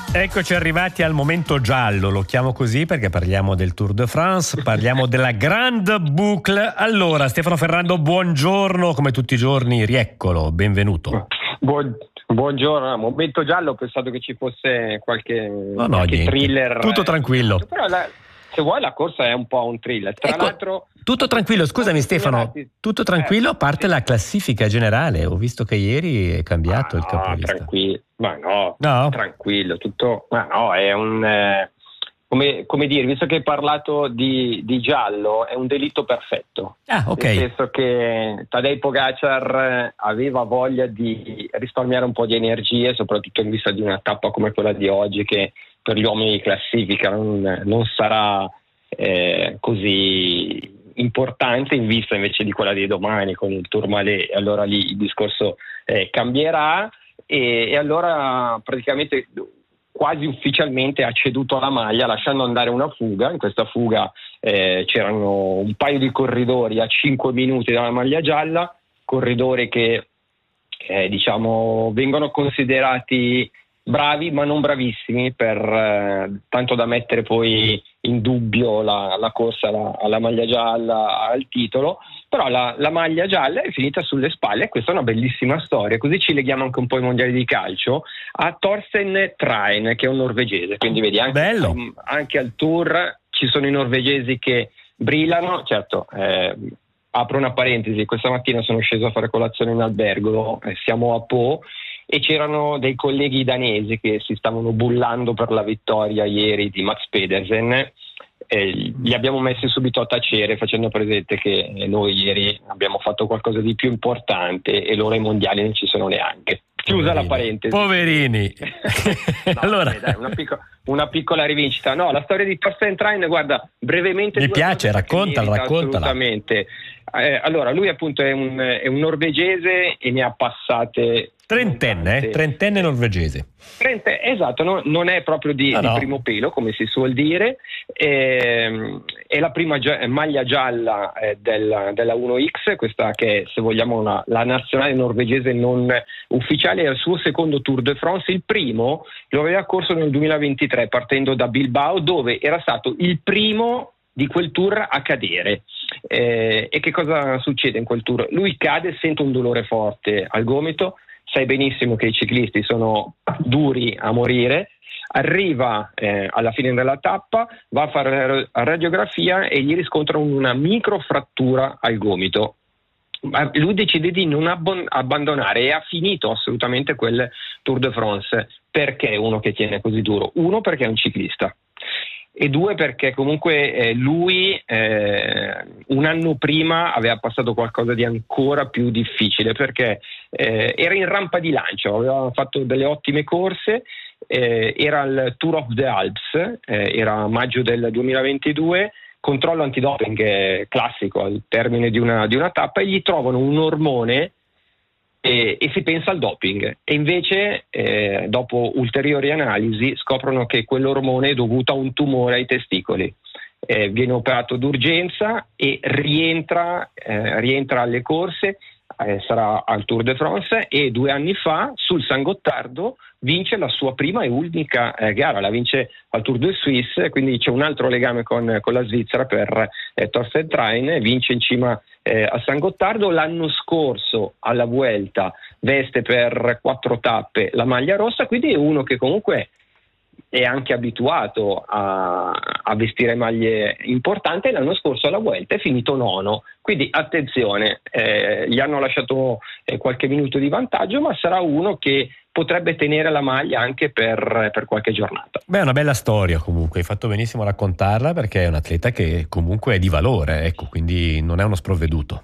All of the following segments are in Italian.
Eccoci arrivati al momento giallo, lo chiamo così perché parliamo del Tour de France, parliamo della Grande Boucle. Allora, Stefano Ferrando, buongiorno, come tutti i giorni, rieccolo, benvenuto. Buongiorno, momento giallo, ho pensato che ci fosse qualche niente. Thriller. Tutto tranquillo. Però se vuoi la corsa è un po' un thriller. Tra l'altro, tutto tranquillo, scusami Stefano, tutto tranquillo a parte sì. La classifica generale, ho visto che ieri è cambiato il capolista. Tranquillo, tranquillo, tutto, è un come dire, visto che hai parlato di giallo, è un delitto perfetto. Ok. Nel senso che Tadej Pogačar aveva voglia di risparmiare un po' di energie, soprattutto in vista di una tappa come quella di oggi, che per gli uomini di classifica non sarà così importante in vista invece di quella di domani con il Tourmalet. Allora lì il discorso cambierà e allora praticamente quasi ufficialmente ha ceduto la maglia lasciando andare una fuga. In questa fuga c'erano un paio di corridori a 5 minuti dalla maglia gialla, corridori che diciamo vengono considerati bravi ma non bravissimi, per tanto da mettere poi in dubbio la corsa alla maglia gialla, al titolo. Però la maglia gialla è finita sulle spalle e questa è una bellissima storia, così ci leghiamo anche un po' ai mondiali di calcio, a Torsten Train, che è un norvegese, quindi vedi anche al Tour ci sono i norvegesi che brillano. Certo, apro una parentesi, questa mattina sono sceso a fare colazione in albergo, siamo a Po, e c'erano dei colleghi danesi che si stavano bullando per la vittoria ieri di Mats Pedersen. Li abbiamo messi subito a tacere facendo presente che noi ieri abbiamo fatto qualcosa di più importante e loro ai mondiali non ci sono neanche. Chiusa la parentesi. Poverini. Allora, dai, una piccola rivincita. No, la storia di Torsten Train, guarda, brevemente. Mi piace, raccontala. Assolutamente. Allora, lui appunto è un norvegese e ne ha passate. Trentenne norvegese. Esatto, non è proprio di primo pelo, come si suol dire. È la prima maglia gialla della 1X, questa che è, se vogliamo, la nazionale norvegese non ufficiale. È il suo secondo Tour de France. Il primo lo aveva corso nel 2023 partendo da Bilbao, dove era stato il primo di quel tour a cadere. E che cosa succede in quel tour? Lui cade, sente un dolore forte al gomito. Sai benissimo che i ciclisti sono duri a morire. Arriva alla fine della tappa, va a fare la radiografia e gli riscontrano una microfrattura al gomito. Ma lui decide di non abbandonare e ha finito assolutamente quel Tour de France. Perché uno che tiene così duro? Uno, perché è un ciclista. E due, perché comunque lui un anno prima aveva passato qualcosa di ancora più difficile, perché era in rampa di lancio, aveva fatto delle ottime corse, era il Tour of the Alps, era maggio del 2022, controllo antidoping classico al termine di una tappa, e gli trovano un ormone e si pensa al doping, e invece dopo ulteriori analisi scoprono che quell'ormone è dovuto a un tumore ai testicoli. Viene operato d'urgenza e rientra alle corse, sarà al Tour de France, e 2 anni fa sul San Gottardo vince la sua prima e unica gara, la vince al Tour de Suisse, quindi c'è un altro legame con la Svizzera per Torsten Train. Vince in cima a San Gottardo. L'anno scorso alla Vuelta veste per 4 tappe la maglia rossa, quindi è uno che comunque è anche abituato a vestire maglie importanti. L'anno scorso alla Vuelta è finito 9º, quindi attenzione, gli hanno lasciato qualche minuto di vantaggio, ma sarà uno che potrebbe tenere la maglia anche per qualche giornata. Beh, è una bella storia comunque, hai fatto benissimo a raccontarla, perché è un atleta che comunque è di valore, ecco, quindi non è uno sprovveduto.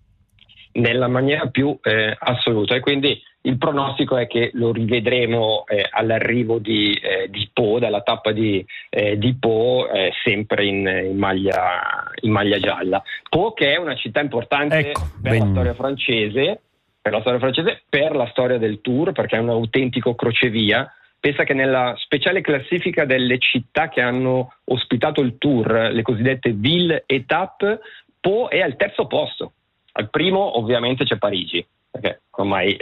Nella maniera più assoluta, e quindi il pronostico è che lo rivedremo all'arrivo di Po, dalla tappa di Po, sempre in maglia gialla. Po, che è una città importante per la storia francese, per la storia del Tour, perché è un autentico crocevia. Pensa che nella speciale classifica delle città che hanno ospitato il Tour, le cosiddette ville étape, Po è al 3° posto. Al primo ovviamente c'è Parigi, perché ormai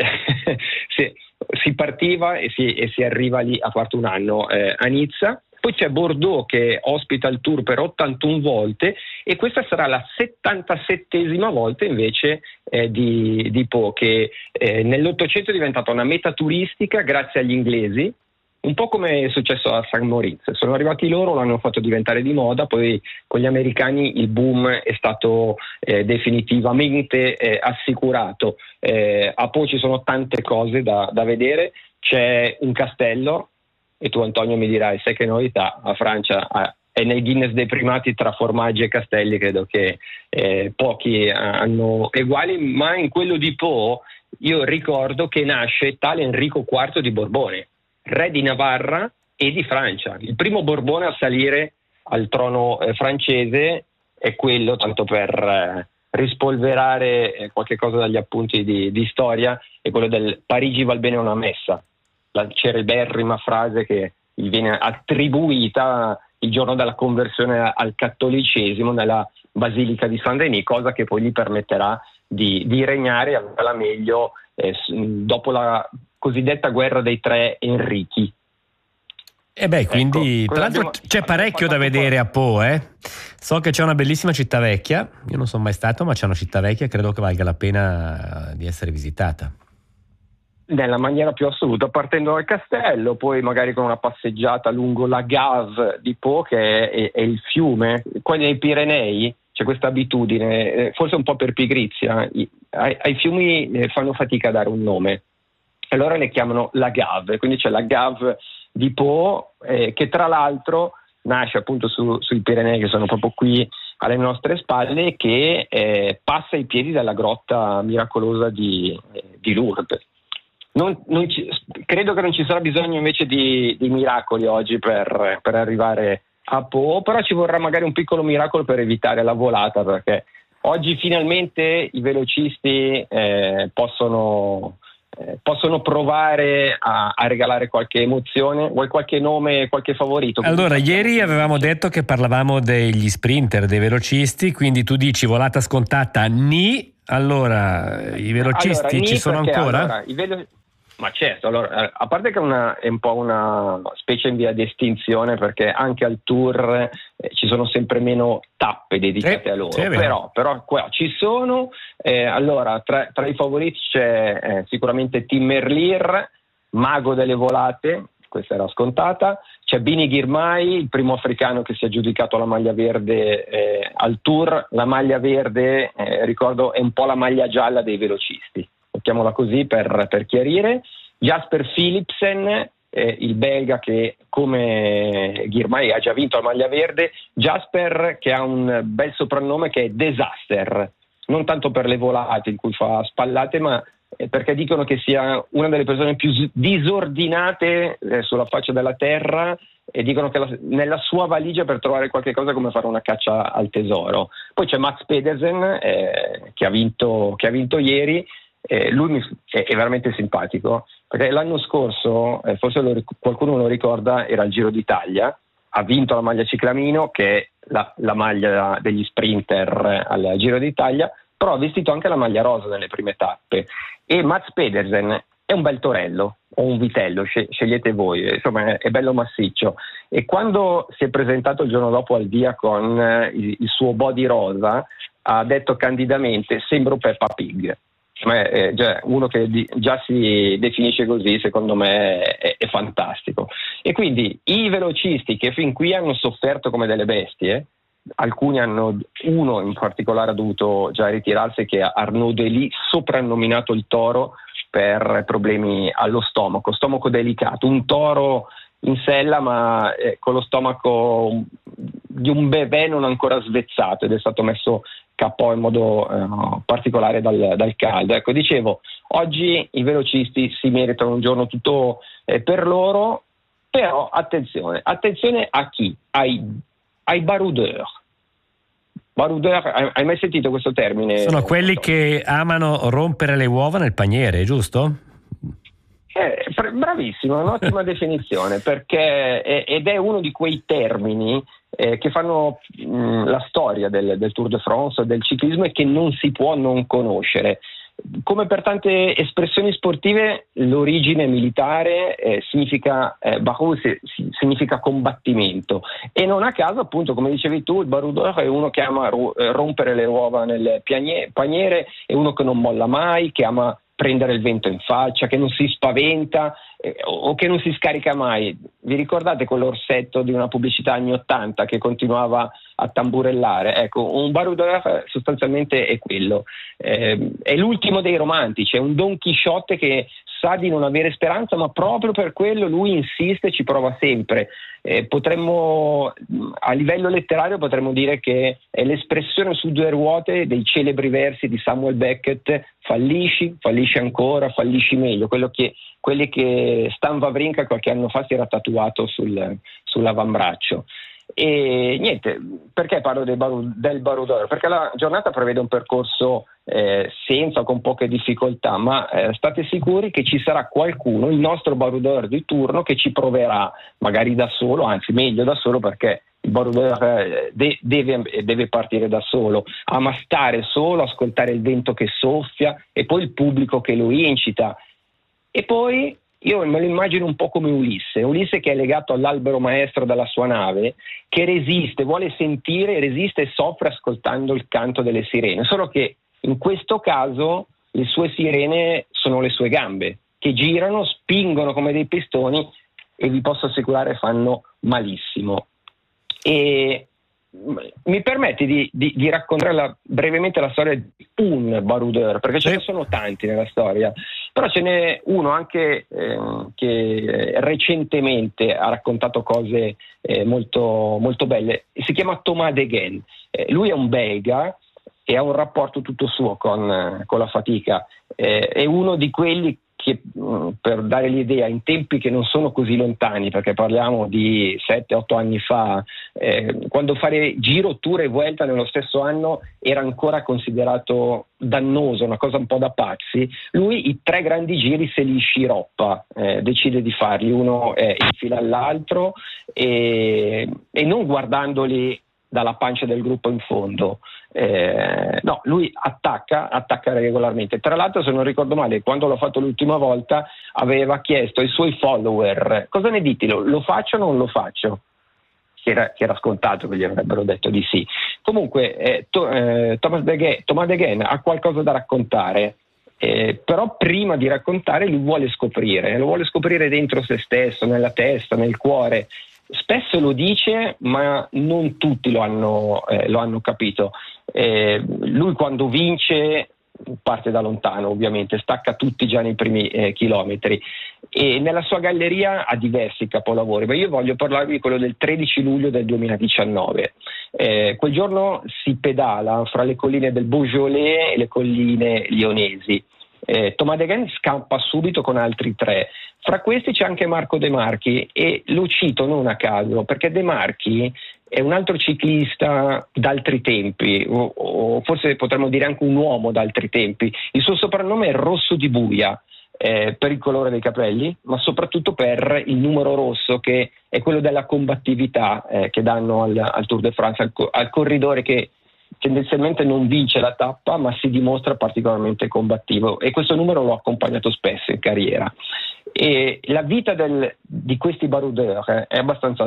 si partiva e si arriva lì a quarto un anno a Nizza. Poi c'è Bordeaux che ospita il Tour per 81 volte e questa sarà la 77esima volta invece di Pau, che nell'Ottocento è diventata una meta turistica grazie agli inglesi, un po' come è successo a St. Moritz. Sono arrivati loro, l'hanno fatto diventare di moda, poi con gli americani il boom è stato definitivamente assicurato. A Pau ci sono tante cose da vedere, c'è un castello, e tu Antonio mi dirai, sai che novità, la Francia è nel Guinness dei primati tra formaggi e castelli, credo che pochi hanno uguali, ma in quello di Pau io ricordo che nasce tale Enrico IV di Borbone, re di Navarra e di Francia. Il primo Borbone a salire al trono francese è quello, tanto per rispolverare qualche cosa dagli appunti di storia, è quello del Parigi val bene una messa, la celeberrima frase che gli viene attribuita il giorno della conversione al cattolicesimo nella Basilica di Saint-Denis, cosa che poi gli permetterà di regnare alla meglio dopo la cosiddetta guerra dei tre Enrichi. E beh, quindi ecco, tra l'altro c'è parecchio da vedere a Pau, So che c'è una bellissima città vecchia, io non sono mai stato, ma c'è una città vecchia, credo che valga la pena di essere visitata. Nella maniera più assoluta, partendo dal castello, poi magari con una passeggiata lungo la Gave di Pau, che è il fiume. Qua nei Pirenei c'è questa abitudine, forse un po' per pigrizia, ai fiumi fanno fatica a dare un nome, allora le chiamano la Gave, quindi c'è la Gave di Pau, che tra l'altro nasce appunto sui Pirenei, che sono proprio qui alle nostre spalle, che passa ai piedi della grotta miracolosa di Lourdes. Credo che non ci sarà bisogno invece di miracoli oggi per arrivare a Pau, però ci vorrà magari un piccolo miracolo per evitare la volata, perché oggi finalmente i velocisti possono provare a regalare qualche emozione. Vuoi qualche nome, qualche favorito? Allora, ieri avevamo detto che parlavamo degli sprinter, dei velocisti, quindi tu dici volata scontata ni. Allora, i velocisti ci sono ancora? Ma certo, allora, a parte che è un po' una specie in via di estinzione, perché anche al Tour ci sono sempre meno tappe dedicate a loro, però qua ci sono. Allora, tra i favoriti c'è sicuramente Tim Merlier, mago delle volate, questa era scontata. C'è Bini Girmay, il primo africano che si è aggiudicato la maglia verde al Tour. La maglia verde, ricordo, è un po' la maglia gialla dei velocisti, mettiamola così per chiarire. Jasper Philipsen, il belga che come Girmay ha già vinto la maglia verde. Jasper che ha un bel soprannome che è Disaster, non tanto per le volate in cui fa spallate, ma perché dicono che sia una delle persone più disordinate sulla faccia della terra, e dicono che nella sua valigia per trovare qualche cosa come fare una caccia al tesoro. Poi c'è Mats Pedersen che ha vinto ieri. Lui è veramente simpatico, perché l'anno scorso, forse qualcuno lo ricorda, era il Giro d'Italia, ha vinto la maglia ciclamino, che è la maglia degli sprinter al Giro d'Italia, però ha vestito anche la maglia rosa nelle prime tappe. E Mats Pedersen è un bel torello o un vitello, scegliete voi, insomma è bello massiccio, e quando si è presentato il giorno dopo al via con il suo body rosa ha detto candidamente: sembro Peppa Pig. Uno che già si definisce così, secondo me è fantastico. E quindi i velocisti che fin qui hanno sofferto come delle bestie, uno in particolare ha dovuto già ritirarsi, che è Arnaud Delis, soprannominato il toro per problemi allo stomaco delicato, un toro in sella ma con lo stomaco di un bebè non ancora svezzato, ed è stato messo KO in modo particolare dal caldo. Ecco, dicevo, oggi i velocisti si meritano un giorno tutto per loro, però attenzione a chi? Ai baroudeurs. Baroudeur, hai mai sentito questo termine? Sono quelli che amano rompere le uova nel paniere, giusto? Bravissimo, un'ottima definizione, perché ed è uno di quei termini che fanno la storia del Tour de France, del ciclismo, e che non si può non conoscere. Come per tante espressioni sportive, l'origine militare significa significa combattimento, e non a caso, appunto, come dicevi tu, il baroudeur è uno che ama rompere le uova nel paniere, è uno che non molla mai, che ama prendere il vento in faccia, che non si spaventa o che non si scarica mai. Vi ricordate quell'orsetto di una pubblicità anni 80 che continuava a tamburellare? Ecco, un baroudeur sostanzialmente è quello. È l'ultimo dei romantici, è un Don Chisciotte che sa di non avere speranza, ma proprio per quello lui insiste e ci prova sempre. Potremmo, a livello letterario, potremmo dire che è l'espressione su due ruote dei celebri versi di Samuel Beckett: fallisci ancora, fallisci meglio, quelli che Stan Wawrinka qualche anno fa si era tatuato sull'avambraccio. E niente, perché parlo del baroudeur? Perché la giornata prevede un percorso senza o con poche difficoltà, ma state sicuri che ci sarà qualcuno, il nostro baroudeur di turno, che ci proverà, magari da solo, anzi meglio da solo, perché il baroudeur deve partire da solo, ama stare solo, ascoltare il vento che soffia e poi il pubblico che lo incita. E poi io me lo immagino un po' come Ulisse che è legato all'albero maestro della sua nave, che resiste, vuole sentire, resiste e soffre ascoltando il canto delle sirene, solo che in questo caso le sue sirene sono le sue gambe, che girano, spingono come dei pistoni, e vi posso assicurare fanno malissimo. E mi permetti di raccontare brevemente la storia di un baroudeur, perché ce ne sono tanti nella storia, però ce n'è uno anche che recentemente ha raccontato cose molto, molto belle. Si chiama Thomas Degenn. Lui è un belga e ha un rapporto tutto suo con la fatica. È uno di quelli che, per dare l'idea, in tempi che non sono così lontani, perché parliamo di 7-8 anni fa, quando fare giro, tour e vuelta nello stesso anno era ancora considerato dannoso, una cosa un po' da pazzi, lui i 3 grandi giri se li sciroppa, decide di farli uno in fila all'altro, e non guardandoli dalla pancia del gruppo in fondo. No, lui attacca regolarmente. Tra l'altro, se non ricordo male, quando l'ho fatto l'ultima volta aveva chiesto ai suoi follower: cosa ne dite, lo faccio o non lo faccio? Che era scontato che gli avrebbero detto di sì. Comunque Thomas Degenn ha qualcosa da raccontare, però prima di raccontare lo vuole scoprire dentro se stesso, nella testa, nel cuore. Spesso lo dice, ma non tutti lo hanno capito. Lui quando vince parte da lontano, ovviamente, stacca tutti già nei primi chilometri, e nella sua galleria ha diversi capolavori, ma io voglio parlarvi di quello del 13 luglio del 2019. Quel giorno si pedala fra le colline del Beaujolais e le colline lionesi. Thomas Degenn scappa subito con altri 3. Fra questi c'è anche Marco De Marchi, e lo cito non a caso perché De Marchi è un altro ciclista d'altri tempi, o forse potremmo dire anche un uomo d'altri tempi. Il suo soprannome è Rosso di Buia, per il colore dei capelli, ma soprattutto per il numero rosso, che è quello della combattività che danno al Tour de France, al corridore che tendenzialmente non vince la tappa ma si dimostra particolarmente combattivo, e questo numero l'ho accompagnato spesso in carriera. E la vita di questi baroudeur è abbastanza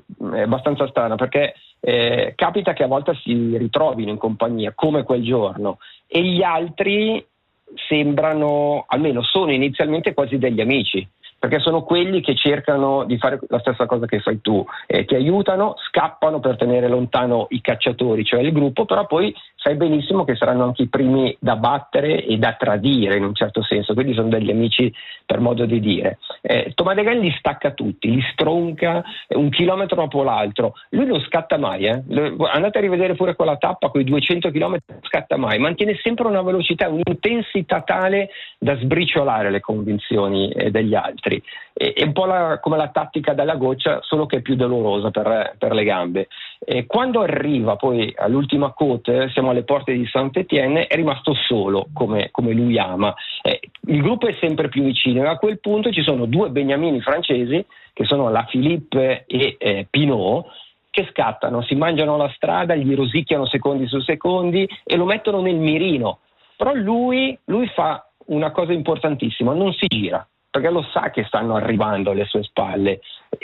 strana, perché capita che a volte si ritrovino in compagnia, come quel giorno, e gli altri sembrano, almeno sono inizialmente, quasi degli amici, perché sono quelli che cercano di fare la stessa cosa che fai tu, ti aiutano, scappano per tenere lontano i cacciatori, cioè il gruppo, però poi sai benissimo che saranno anche i primi da battere e da tradire, in un certo senso, quindi sono degli amici per modo di dire. Thomas Degenn li stacca tutti, li stronca un chilometro dopo l'altro. Lui non scatta mai, andate a rivedere pure quella tappa, quei 200 chilometri, non scatta mai, mantiene sempre una velocità, un'intensità tale da sbriciolare le convinzioni degli altri. È un po' come la tattica della goccia, solo che è più dolorosa per le gambe. Quando arriva poi all'ultima côte, siamo alle porte di Saint-Étienne, è rimasto solo, come lui ama. Il gruppo è sempre più vicino, e a quel punto ci sono 2 beniamini francesi, che sono La Philippe e Pinot, che scattano, si mangiano la strada, gli rosicchiano secondi su secondi e lo mettono nel mirino. Però lui fa una cosa importantissima, non si gira, perché lo sa che stanno arrivando alle sue spalle,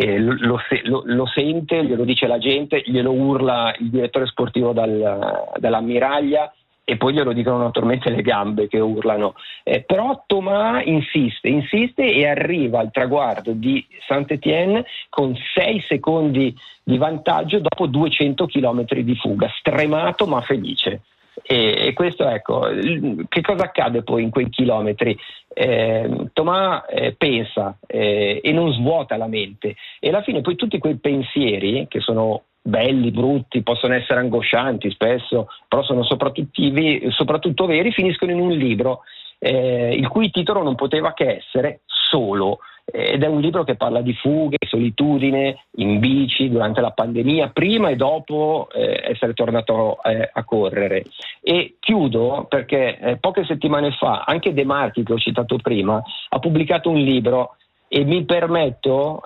lo sente, glielo dice la gente, glielo urla il direttore sportivo dell'ammiraglia, e poi glielo dicono naturalmente le gambe che urlano. Però Thomas insiste e arriva al traguardo di Saint-Étienne con 6 secondi di vantaggio dopo 200 chilometri di fuga, stremato ma felice. E questo, ecco, che cosa accade poi in quei chilometri? Thomas pensa e non svuota la mente, e alla fine poi tutti quei pensieri, che sono belli, brutti, possono essere angoscianti spesso, però sono soprattutto veri, finiscono in un libro il cui titolo non poteva che essere Solo, ed è un libro che parla di fughe, solitudine, in bici durante la pandemia, prima e dopo essere tornato a correre. E chiudo perché poche settimane fa anche De Marchi, che ho citato prima, ha pubblicato un libro, e mi permetto,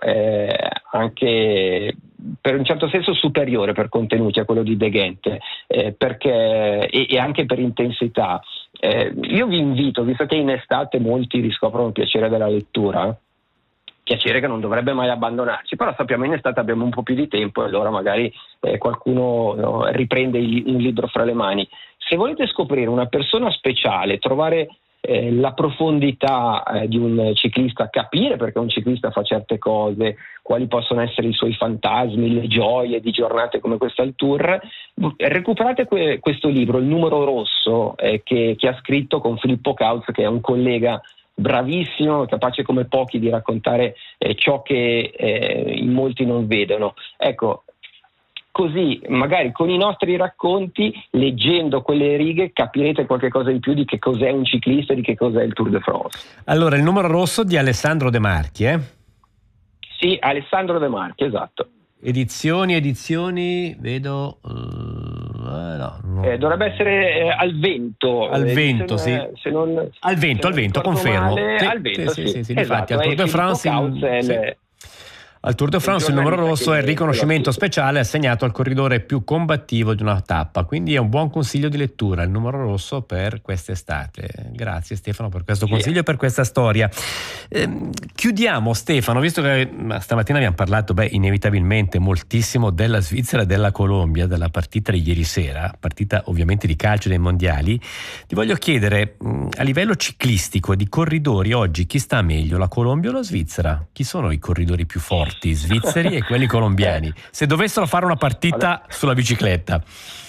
anche per un certo senso superiore per contenuti a quello di De Ghent, perché e anche per intensità. Io vi invito, visto che in estate molti riscoprono il piacere della lettura, piacere che non dovrebbe mai abbandonarci, però sappiamo in estate abbiamo un po' più di tempo, e allora magari qualcuno riprende un libro fra le mani. Se volete scoprire una persona speciale, trovare la profondità di un ciclista, capire perché un ciclista fa certe cose, quali possono essere i suoi fantasmi, le gioie di giornate come questa al Tour, recuperate questo libro, Il numero rosso, che ha scritto con Filippo Kautz, che è un collega bravissimo, capace come pochi di raccontare ciò che in molti non vedono. Ecco, così magari con i nostri racconti, leggendo quelle righe, capirete qualche cosa in più di che cos'è un ciclista e di che cos'è il Tour de France. Allora, Il numero rosso di Alessandro De Marchi, Sì, Alessandro De Marchi, esatto. Edizioni, vedo... no. Dovrebbe essere Al Vento. Al Vento, sì. Al Vento, confermo. Al Vento, sì. Infatti, al Tour de France... Al Tour de France il numero rosso è il riconoscimento speciale assegnato al corridore più combattivo di una tappa, quindi è un buon consiglio di lettura, il numero rosso per quest'estate. Grazie Stefano per questo consiglio e per questa storia. Chiudiamo Stefano, visto che stamattina abbiamo parlato inevitabilmente moltissimo della Svizzera e della Colombia, della partita di ieri sera, partita ovviamente di calcio dei mondiali, ti voglio chiedere a livello ciclistico di corridori oggi chi sta meglio, la Colombia o la Svizzera? Chi sono i corridori più forti? Svizzeri e quelli colombiani, se dovessero fare una partita sulla bicicletta.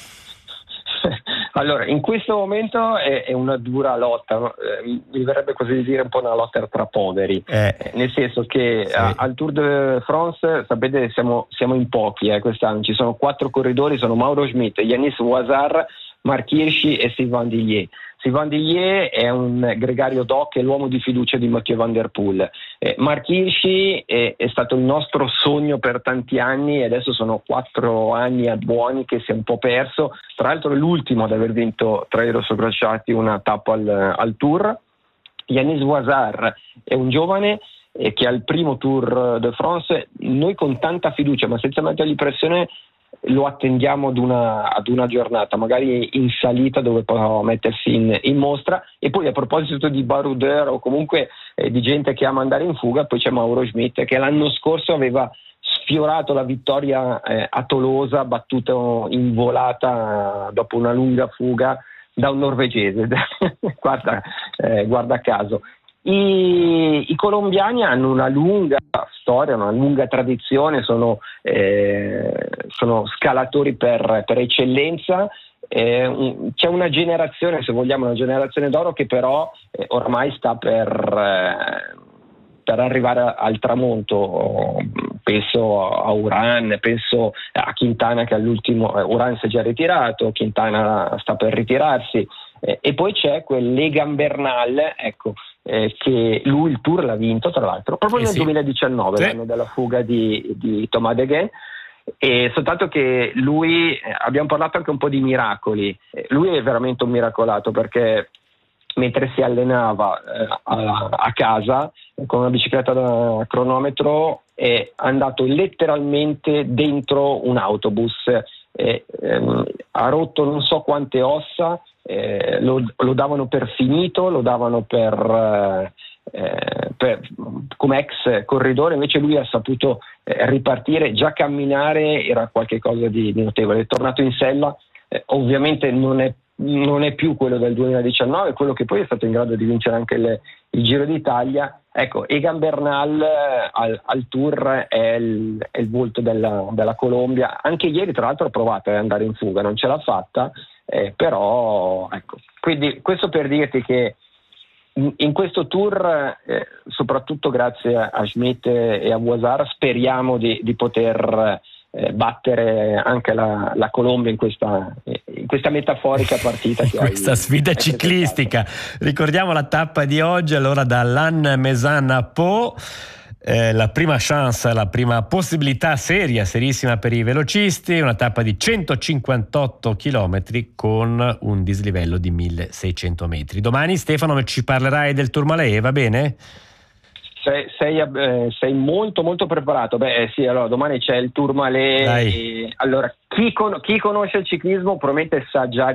Allora, in questo momento è una dura lotta, mi verrebbe così di dire un po' una lotta tra poveri, nel senso che sì. Al Tour de France, sapete, siamo in pochi quest'anno, ci sono 4 corridori, sono Mauro Schmidt, Yanis Ouazzar, Marc Hirschi e Sylvain Dillier. Sylvain Dillier è un gregario doc, è l'uomo di fiducia di Mathieu Van Der Poel. Marc Hirschi è stato il nostro sogno per tanti anni, e adesso sono 4 anni buoni che si è un po' perso. Tra l'altro è l'ultimo ad aver vinto tra i rossocrociati una tappa al Tour. Yanis Ouazzar è un giovane che al primo Tour de France, noi con tanta fiducia ma senza mettergli pressione, lo attendiamo ad una giornata magari in salita dove può mettersi in mostra. E poi, a proposito di baroudeur o comunque di gente che ama andare in fuga, poi c'è Mauro Schmidt, che l'anno scorso aveva sfiorato la vittoria a Tolosa, battuto in volata dopo una lunga fuga da un norvegese. Guarda caso. I colombiani hanno una lunga storia, una lunga tradizione, sono scalatori per eccellenza. C'è una generazione, se vogliamo, una generazione d'oro che però ormai sta per arrivare al tramonto. Penso a Uran, penso a Quintana, che all'ultimo Uran si è già ritirato, Quintana sta per ritirarsi. E poi c'è quell'Egan Bernal, che lui il Tour l'ha vinto tra l'altro proprio nel 2019, l'anno della fuga di Thomas de Ghent, e soltanto che lui, abbiamo parlato anche un po' di miracoli, lui è veramente un miracolato, perché mentre si allenava a casa con una bicicletta da cronometro, è andato letteralmente dentro un autobus, ha rotto non so quante ossa, lo davano per finito, lo davano per come ex corridore, invece lui ha saputo ripartire, già camminare era qualcosa di notevole, è tornato in sella, ovviamente non è più quello del 2019, quello che poi è stato in grado di vincere anche il Giro d'Italia. Ecco, Egan Bernal al Tour è il volto della Colombia. Anche ieri tra l'altro ha provato ad andare in fuga, non ce l'ha fatta, però ecco, quindi questo per dirti che in questo Tour, soprattutto grazie a Schmidt e a Vuasar, speriamo di poter battere anche la Colombia in questa metaforica partita che questa sfida ciclistica. Ricordiamo la tappa di oggi, allora da Lannemezan a Pau, la prima chance, la prima possibilità serissima per i velocisti, una tappa di 158 chilometri con un dislivello di 1600 metri. Domani Stefano ci parlerai del Tourmalet, va bene? Sei molto molto preparato. Sì, allora domani c'è il Tourmalet. Allora chi conosce il ciclismo probabilmente sa già